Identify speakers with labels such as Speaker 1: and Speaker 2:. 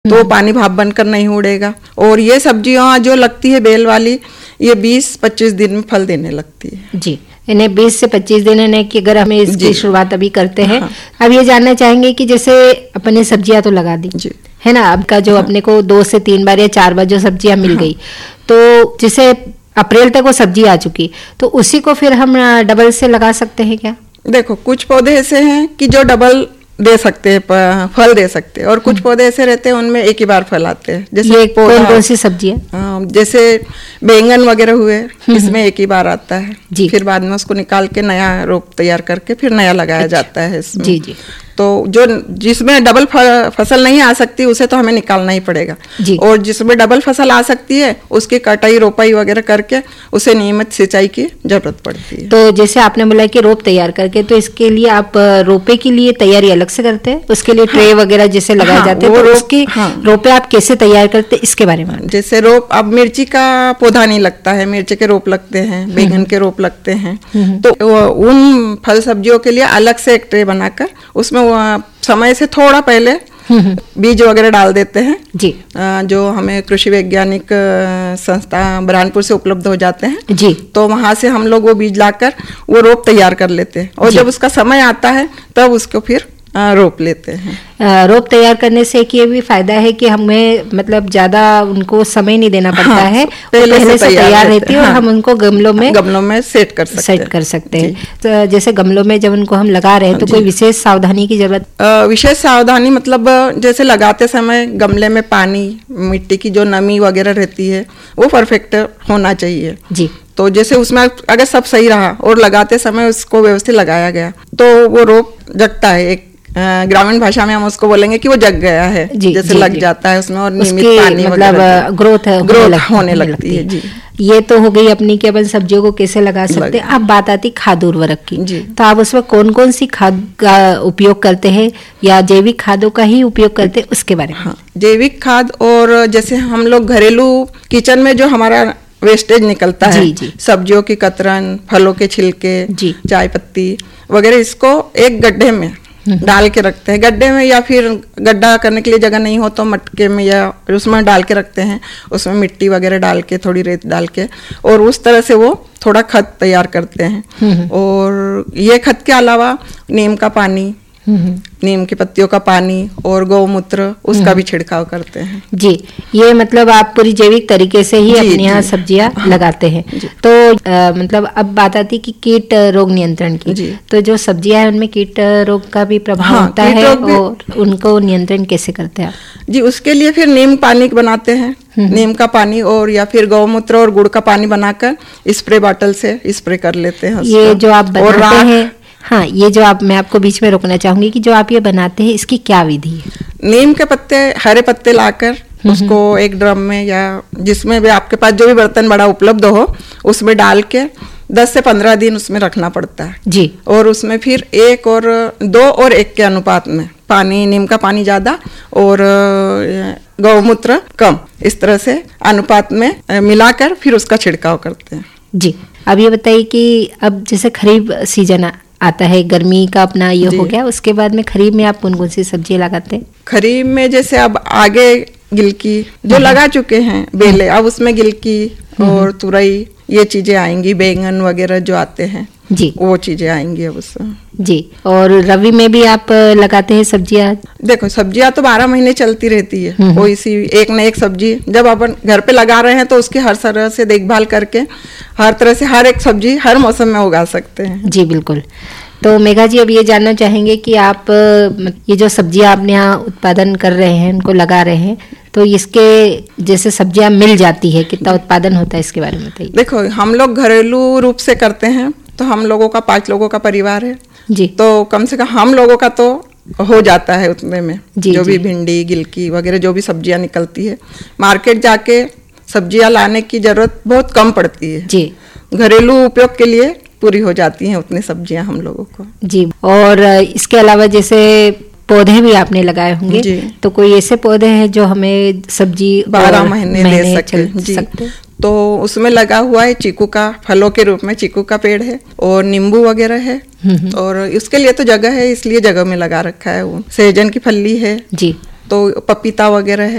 Speaker 1: तो पानी भाप बनकर नहीं उड़ेगा। और ये सब्जियां जो लगती है बेल वाली, ये 20-25 दिन में फल देने लगती है।
Speaker 2: जी, इन्हें 20 से 25 दिन है कि अगर हमें इसकी शुरुआत अभी करते हैं।
Speaker 1: हाँ।
Speaker 2: अब ये जानना चाहेंगे कि जैसे अपने सब्जियां तो लगा दी
Speaker 1: जी,
Speaker 2: है ना, अब का जो अपने को 2 से 3 बार या 4 बार जो सब्जियां मिल गई, तो जैसे अप्रैल तक वो सब्जी आ चुकी, तो उसी को फिर हम डबल से लगा सकते हैं क्या?
Speaker 1: देखो कुछ पौधे ऐसे हैं कि जो डबल दे सकते हैं, फल दे सकते हैं, और कुछ पौधे ऐसे रहते हैं उनमें एक ही बार फल आते हैं। जैसे
Speaker 2: ये कौन कौन सी सब्जी है?
Speaker 1: जैसे बैंगन वगैरह हुए, इसमें एक ही बार आता है
Speaker 2: जी।
Speaker 1: फिर बाद में उसको निकाल के नया रोप तैयार करके फिर नया लगाया जाता है इसमें।
Speaker 2: जी जी।
Speaker 1: तो जो जिसमें डबल फसल नहीं आ सकती उसे तो हमें निकालना ही पड़ेगा
Speaker 2: जी।
Speaker 1: और जिसमें डबल फसल आ सकती है उसकी कटाई रोपाई वगैरह करके उसे नियमित सिंचाई की जरूरत पड़ती है।
Speaker 2: तो जैसे आपने बोला कि रोप तैयार करके, तो इसके लिए आप रोपे के लिए तैयारी अलग से करते हैं, उसके लिए ट्रे वगैरह जैसे लगाए जाते हैं, तो उसकी रोपे आप कैसे तैयार करते हैं इसके बारे में?
Speaker 1: जैसे रोप, अब मिर्ची का पौधा नहीं लगता है, मिर्ची के रोप लगते हैं, बैंगन के रोप लगते हैं, तो उन फल सब्जियों के लिए अलग से एक ट्रे बनाकर उसमें समय से थोड़ा पहले बीज वगैरह डाल देते हैं
Speaker 2: जी।
Speaker 1: जो हमें कृषि वैज्ञानिक संस्था बुरहानपुर से उपलब्ध हो जाते हैं
Speaker 2: जी।
Speaker 1: तो वहां से हम लोग वो बीज लाकर वो रोप तैयार कर लेते हैं, और जब उसका समय आता है तब उसको फिर रोप लेते हैं।
Speaker 2: रोप तैयार करने से एक ये भी फायदा है कि हमें मतलब ज्यादा उनको समय नहीं देना पड़ता है, पहले से तैयार रहती है और हम उनको गमलों में सेट कर सकते हैं। तो जैसे गमलों में जब उनको हम लगा रहे हैं तो कोई विशेष सावधानी की जरूरत?
Speaker 1: विशेष सावधानी मतलब जैसे लगाते समय गमले में पानी, मिट्टी की जो नमी वगैरह रहती है वो परफेक्ट होना चाहिए जी। तो जैसे उसमें अगर सब सही रहा और लगाते समय उसको व्यवस्थित लगाया गया तो वो रोप जगता है। एक ग्रामीण भाषा में हम उसको बोलेंगे कि वो जग गया है, जैसे लग जाता है उसमें और नियमित पानी
Speaker 2: मतलब ग्रोथ
Speaker 1: होने लगती है जी।
Speaker 2: ये तो हो गई अपनी कि अपन सब्जियों को कैसे लगा सकते हैं। अब बात आती खाद उर्वरक की, तो आप उसमें कौन कौन सी खाद का उपयोग करते हैं या जैविक खादों का ही उपयोग करते हैं उसके बारे में?
Speaker 1: हाँ, जैविक खाद, और जैसे हम लोग घरेलू किचन में जो हमारा वेस्टेज निकलता है, सब्जियों की कतरन, फलों के छिलके, चाय पत्ती वगैरह, इसको एक गड्ढे में डाल के रखते हैं। गड्ढे में या फिर गड्ढा करने के लिए जगह नहीं हो तो मटके में या उसमें डाल के रखते हैं, उसमें मिट्टी वगैरह डाल के, थोड़ी रेत डाल के, और उस तरह से वो थोड़ा खत तैयार करते हैं। और ये खत के अलावा नीम का पानी, नीम की पत्तियों का पानी और गौमूत्र, उसका भी छिड़काव करते हैं
Speaker 2: जी। ये मतलब आप पूरी जैविक तरीके से ही अपने यहाँ सब्जियां लगाते हैं। तो मतलब अब बात आती कि कीट रोग नियंत्रण की, तो जो सब्जियां हैं उनमें कीट रोग का भी प्रभाव होता है और उनको नियंत्रण कैसे करते हैं?
Speaker 1: जी, उसके लिए फिर नीम पानी बनाते हैं, नीम का पानी, और या फिर गौमूत्र और गुड़ का पानी बनाकर स्प्रे बॉटल से स्प्रे कर लेते हैं।
Speaker 2: ये जो आप बनाते हैं, हाँ, ये जो आप, मैं आपको बीच में रोकना चाहूंगी कि जो आप ये बनाते हैं इसकी क्या विधि है?
Speaker 1: नीम के पत्ते, हरे पत्ते लाकर उसको एक ड्रम में या जिसमें भी आपके पास जो भी बर्तन बड़ा उपलब्ध हो उसमें डाल के 10 से 15 दिन उसमें रखना पड़ता है जी। और उसमें फिर 2 और 1 के अनुपात में पानी, नीम का पानी ज्यादा और गौमूत्र कम, इस तरह से अनुपात में मिलाकर फिर उसका छिड़काव करते हैं जी।
Speaker 2: अब ये बताइए कि अब जैसे खरीफ सीजन आता है, गर्मी का अपना ये हो गया, उसके बाद में खरीफ में आप कौन कौन सी सब्जियां लगाते हैं?
Speaker 1: खरीफ में जैसे अब आगे गिलकी जो लगा चुके हैं बेले, अब उसमें गिलकी और तुरई ये चीजें आएंगी, बैंगन वगैरह जो आते हैं जी, वो चीजें आएंगी अब उसमें
Speaker 2: जी। और रबी में भी आप लगाते हैं सब्जियां?
Speaker 1: देखो सब्जियां तो 12 महीने चलती रहती है, कोई सी एक न एक सब्जी जब अपन घर पे लगा रहे हैं तो उसकी हर तरह से देखभाल करके हर तरह से हर एक सब्जी हर मौसम में उगा सकते हैं
Speaker 2: जी। बिल्कुल। तो मेघा जी, अब ये जानना चाहेंगे कि आप ये जो सब्जियां आपने यहाँ उत्पादन कर रहे हैं, उनको लगा रहे हैं, तो इसके जैसे सब्जियां मिल जाती है, कितना उत्पादन होता है इसके बारे में बताइए?
Speaker 1: देखो हम लोग घरेलू रूप से करते हैं, तो हम लोगों का 5 लोगों का परिवार है जी, तो कम से कम हम लोगों का तो हो जाता है उतने में जी, जो भी भिंडी, गिलकी वगैरह जो भी सब्जियां निकलती है। मार्केट जाके सब्जियां लाने की जरूरत बहुत कम पड़ती है जी, घरेलू उपयोग के लिए पूरी हो जाती हैं उतनी सब्जियां हम लोगों को जी।
Speaker 2: और इसके अलावा जैसे पौधे भी आपने लगाए होंगे, तो कोई ऐसे पौधे हैं जो हमें सब्जी
Speaker 1: 12 महीने दे सके जी? तो उसमें लगा हुआ है चीकू का, फलों के रूप में चीकू का पेड़ है और नींबू वगैरह है, और उसके लिए तो जगह है इसलिए जगह में लगा रखा है। वो सहजन की फली है जी, तो पपीता वगैरह है।